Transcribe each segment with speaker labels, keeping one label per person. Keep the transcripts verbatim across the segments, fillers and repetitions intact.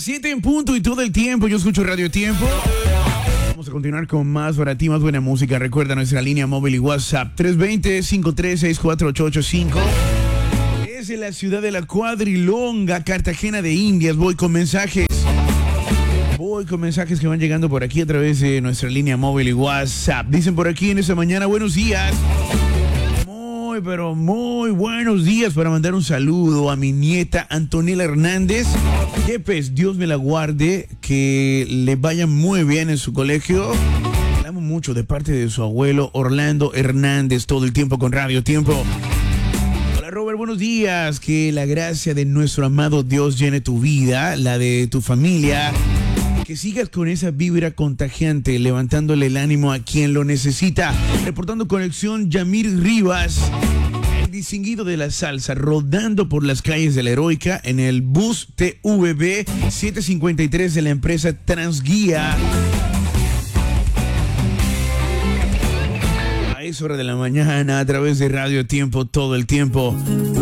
Speaker 1: Las siete en punto y todo el tiempo. Yo escucho Radio Tiempo. Vamos a continuar con más para ti, más buena música. Recuerda nuestra línea móvil y WhatsApp tres dos cero, cinco tres seis, cuatro ocho ocho cinco. Desde la ciudad de la Cuadrilonga, Cartagena de Indias, voy con mensajes. Voy con mensajes que van llegando por aquí a través de nuestra línea móvil y WhatsApp. Dicen por aquí en esta mañana, buenos días. Muy, pero muy buenos días para mandar un saludo a mi nieta Antonella Hernández. Jepes, Dios me la guarde, que le vaya muy bien en su colegio. La amo mucho de parte de su abuelo Orlando Hernández, todo el tiempo con Radio Tiempo. Hola Robert, buenos días. Que la gracia de nuestro amado Dios llene tu vida, la de tu familia. Que sigas con esa vibra contagiante, levantándole el ánimo a quien lo necesita. Reportando conexión, Yamir Rivas, el distinguido de la salsa, rodando por las calles de la Heroica en el bus T V B setecientos cincuenta y tres de la empresa Transguía. A esa hora de la mañana, a través de Radio Tiempo, todo el tiempo.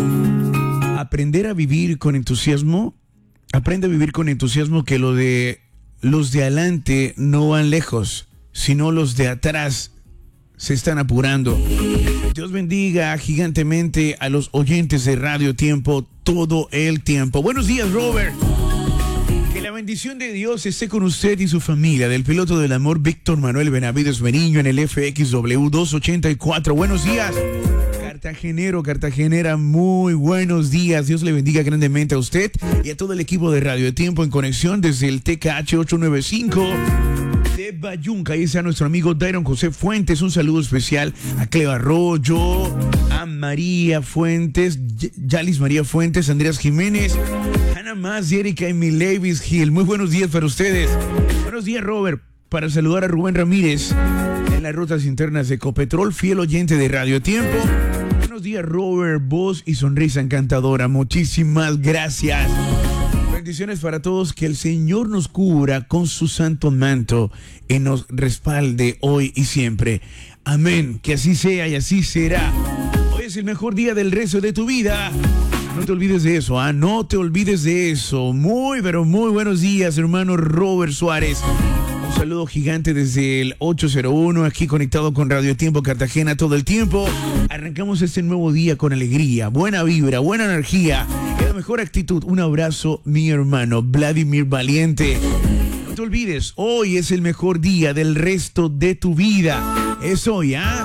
Speaker 1: Aprender a vivir con entusiasmo. Aprende a vivir con entusiasmo, que lo de los de adelante no van lejos, sino los de atrás se están apurando. Dios bendiga gigantemente a los oyentes de Radio Tiempo todo el tiempo. Buenos días, Robert. Que la bendición de Dios esté con usted y su familia. Del piloto del amor, Víctor Manuel Benavides Meriño, en el F X W doscientos ochenta y cuatro. Buenos días. Cartagenero, cartagenera, muy buenos días. Dios le bendiga grandemente a usted y a todo el equipo de Radio Tiempo en conexión desde el T K H ochocientos noventa y cinco de Bayunca. Ahí está nuestro amigo Dairon José Fuentes. Un saludo especial a Cleo Arroyo, a María Fuentes, Y- Yalis María Fuentes, Andreas Jiménez, Ana Más, Erika Emily Levis Gil. Muy buenos días para ustedes. Buenos días, Robert. Para saludar a Rubén Ramírez en las rutas internas de Ecopetrol, fiel oyente de Radio Tiempo. Buenos días, Robert, voz y sonrisa encantadora. Muchísimas gracias. Bendiciones para todos. Que el Señor nos cubra con su santo manto y nos respalde hoy y siempre. Amén. Que así sea y así será. Hoy es el mejor día del resto de tu vida. No te olvides de eso, ¿ah? No te olvides de eso. Muy, pero muy buenos días, hermano Robert Suárez. Un saludo gigante desde el ocho cero uno, aquí conectado con Radio Tiempo Cartagena todo el tiempo. Arrancamos este nuevo día con alegría, buena vibra, buena energía y la mejor actitud. Un abrazo, mi hermano Vladimir Valiente. No te olvides, hoy es el mejor día del resto de tu vida. Es hoy, ¿ah?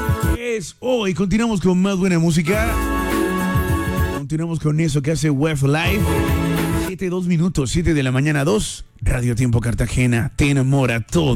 Speaker 1: Es hoy. Continuamos con más buena música. Continuamos con eso que hace Web Live. siete, dos minutos, siete de la mañana, dos. Radio Tiempo Cartagena, te enamora todo.